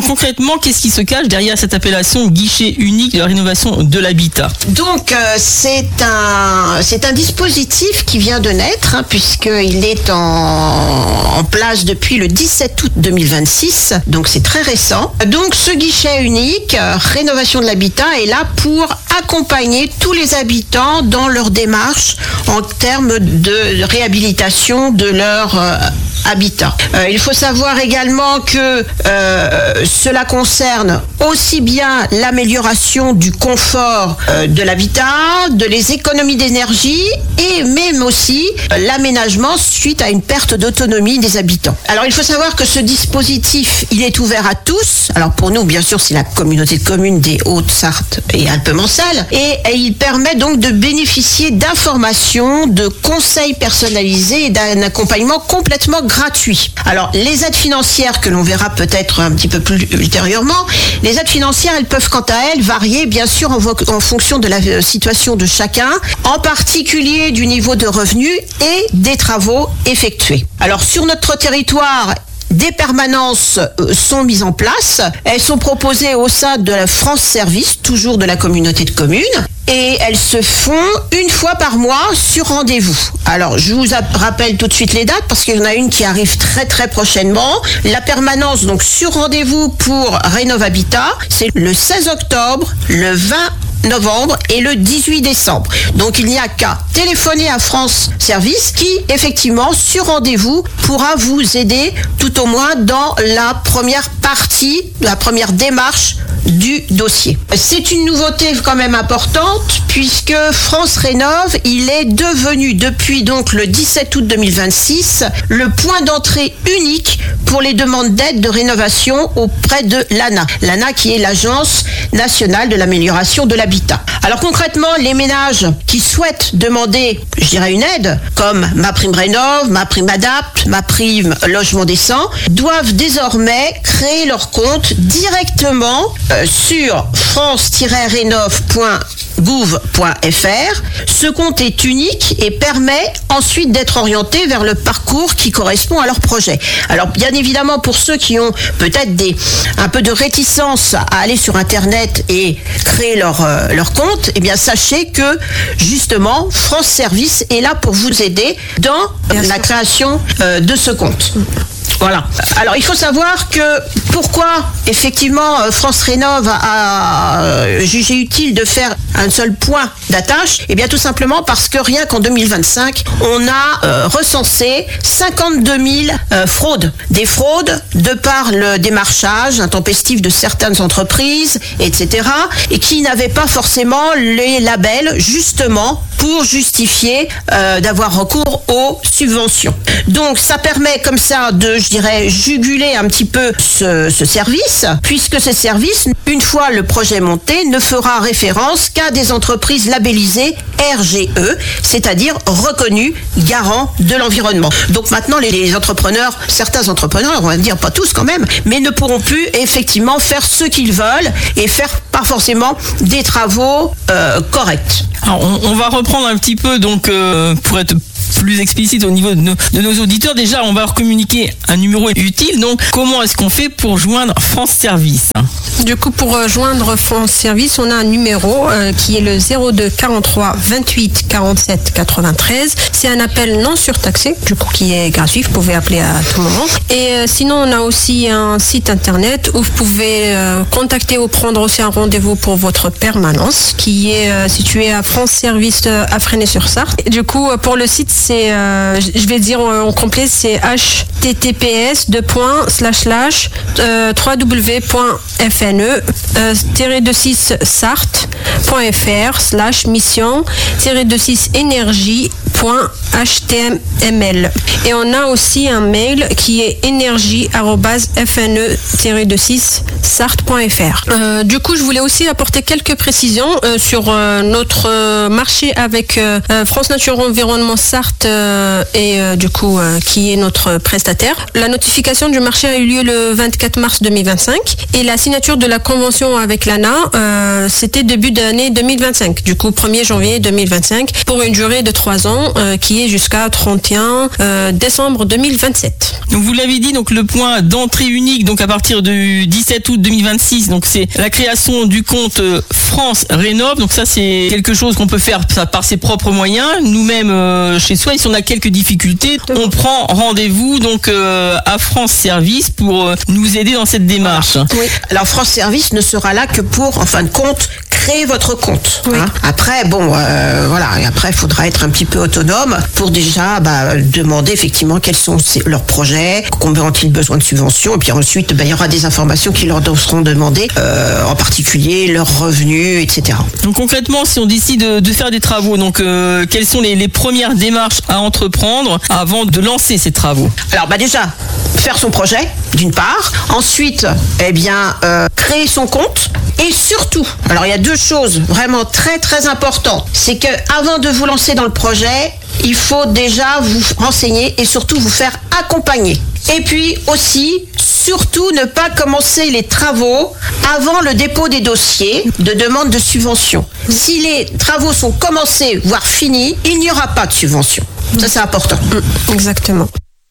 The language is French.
Donc concrètement, qu'est-ce qui se cache derrière cette appellation guichet unique de la rénovation de l'habitat? Donc c'est un dispositif qui vient de naître, puisqu'il est en place depuis le 17 août 2026, donc c'est très récent. Donc ce guichet unique, rénovation de l'habitat, est là pour accompagner tous les habitants dans leur démarche en termes de réhabilitation de leur habitat. Il faut savoir également que cela concerne aussi bien l'amélioration du confort de l'habitat, de les économies d'énergie et même aussi l'aménagement suite à une perte d'autonomie des habitants. Alors il faut savoir que ce dispositif, il est ouvert à tous. Alors pour nous, bien sûr, c'est la communauté de communes des Hautes-Sarthe et Alpes-Mancelles, et il permet donc de bénéficier d'informations, de conseils personnalisés et d'un accompagnement complètement gratuit. Alors les aides financières que l'on verra peut-être un petit peu plus ultérieurement, les aides financières, elles peuvent quant à elles varier bien sûr en fonction de la situation de chacun, en particulier du niveau de revenus et des travaux effectués. Alors sur notre territoire, des permanences sont mises en place. Elles sont proposées au sein de la France Service, toujours de la communauté de communes. Et elles se font une fois par mois sur rendez-vous. Alors, je vous rappelle tout de suite les dates parce qu'il y en a une qui arrive très très prochainement. La permanence, donc sur rendez-vous pour Rénov-Habitat, c'est le 16 octobre, le 20 novembre et le 18 décembre. Donc il n'y a qu'à téléphoner à France Service qui, effectivement, sur rendez-vous, pourra vous aider tout au moins dans la première partie, la première démarche du dossier. C'est une nouveauté quand même importante puisque France Rénov, il est devenu depuis donc le 17 août 2026 le point d'entrée unique pour les demandes d'aide de rénovation auprès de l'ANA. L'ANA qui est l'Agence nationale de l'amélioration de l'habitat. Alors concrètement, les ménages qui souhaitent demander, je dirais, une aide, comme MaPrimeRénov', MaPrimeAdapt', MaPrime Logement Décent, doivent désormais créer leur compte directement sur france-rénov.gouv.fr. Ce compte est unique et permet ensuite d'être orienté vers le parcours qui correspond à leur projet. Alors bien évidemment, pour ceux qui ont peut-être un peu de réticence à aller sur Internet et créer leur compte, eh bien sachez que justement France Service est là pour vous aider dans la création de ce compte. Voilà. Alors il faut savoir que pourquoi effectivement France Rénov a jugé utile de faire un seul point d'attache. Eh bien tout simplement parce que rien qu'en 2025, on a recensé 52 000 fraudes. Des fraudes de par le démarchage intempestif de certaines entreprises, etc. et qui n'avaient pas forcément les labels justement pour justifier d'avoir recours aux subventions. Donc ça permet comme ça de, je dirais, juguler un petit peu ce service, puisque ce service, une fois le projet monté, ne fera référence qu'à des entreprises labellisées RGE, c'est-à-dire reconnues garants de l'environnement. Donc maintenant, les entrepreneurs, certains entrepreneurs, on va dire pas tous quand même, mais ne pourront plus effectivement faire ce qu'ils veulent et faire pas forcément des travaux corrects. Alors on va reprendre un petit peu donc pour être plus explicite au niveau de nos auditeurs. Déjà, on va leur communiquer un numéro utile. Donc, comment est-ce qu'on fait pour joindre France Service? Du coup, pour joindre France Service, on a un numéro qui est le 02 43 28 47 93. C'est un appel non surtaxé, du coup, qui est gratuit. Vous pouvez appeler à tout moment. Et sinon, on a aussi un site internet où vous pouvez contacter ou prendre aussi un rendez-vous pour votre permanence, qui est situé à France Service à Fresnay-sur-Sarthe. Du coup, pour le site, c'est, je vais dire en complet, c'est www.fne-3w.fne/mission-énergie.html. Et on a aussi un mail qui est énergie@fne-sarthe.fr. Du coup, je voulais aussi apporter quelques précisions sur notre marché avec France Nature Environnement Sarthe et du coup qui est notre prestataire. La notification du marché a eu lieu le 24 mars 2025 et la signature de la convention avec l'ANA c'était début d'année 2025, du coup 1er janvier 2025 pour une durée de 3 ans qui est jusqu'à 31 décembre 2027. Donc vous l'avez dit, donc le point d'entrée unique, donc à partir du 17 août 2026, donc c'est la création du compte France Rénov'. Donc ça c'est quelque chose qu'on peut faire par ses propres moyens, nous-mêmes chez soi. Et si on a quelques difficultés, on prend rendez-vous donc à France Service pour nous aider dans cette démarche. Oui. Alors France Service ne sera là que pour, en fin de compte, créer votre compte. Oui. Après, voilà. Et après, il faudra être un petit peu autonome pour déjà demander effectivement quels sont leurs projets, combien ont-ils besoin de subventions. Et puis ensuite, il y aura des informations qui leur seront demandées, en particulier leurs revenus, etc. Donc concrètement, si on décide de faire des travaux, donc quelles sont les premières démarches à entreprendre avant de lancer ces travaux? Alors déjà, faire son projet, d'une part. Ensuite, créer son compte. Et surtout, alors il y a deux choses vraiment très très importantes. C'est que avant de vous lancer dans le projet, il faut déjà vous renseigner et surtout vous faire accompagner. Et puis aussi, surtout ne pas commencer les travaux avant le dépôt des dossiers de demande de subvention. Si les travaux sont commencés, voire finis, il n'y aura pas de subvention. Ça, c'est important. Exactement.